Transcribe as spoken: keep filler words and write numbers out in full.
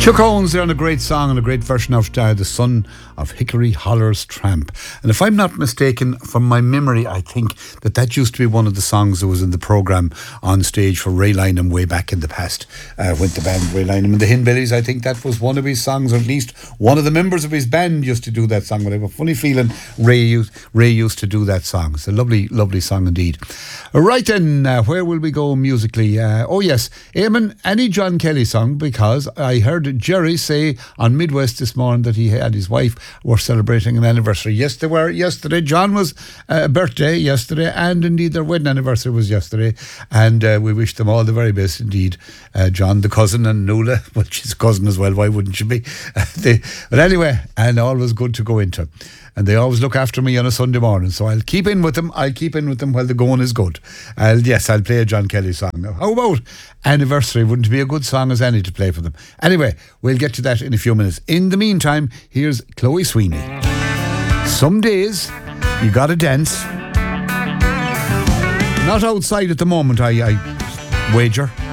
Chuck Owens there on a great song and a great version of uh, The Son of Hickory Holler's Tramp. And if I'm not mistaken, from my memory, I think that that used to be one of the songs that was in the programme on stage for Ray Lynham way back in the past, uh, with the band Ray Lynham and the Hinbillies. I think that was one of his songs, or at least one of the members of his band used to do that song. But I have a funny feeling Ray used, Ray used to do that song. It's a lovely, lovely song indeed. Right then, uh, where will we go musically? Uh, oh yes, Eamon, any John Kelly song, because I heard Jerry say on Midwest this morning that he and his wife were celebrating an anniversary. Yes, they were yesterday. John was a uh, birthday yesterday, and indeed their wedding anniversary was yesterday. And uh, we wish them all the very best indeed. Uh, John, the cousin, and Nuala, well, she's a cousin as well. Why wouldn't she be? they, but anyway, and always good to go into. And they always look after me on a Sunday morning, so I'll keep in with them. I'll keep in with them while the going is good. I'll, yes, I'll play a John Kelly song now. How about Anniversary? Wouldn't it be a good song as any to play for them? Anyway, we'll get to that in a few minutes. In the meantime, here's Chloe Sweeney. Some days you gotta dance. Not outside at the moment, I, I wager.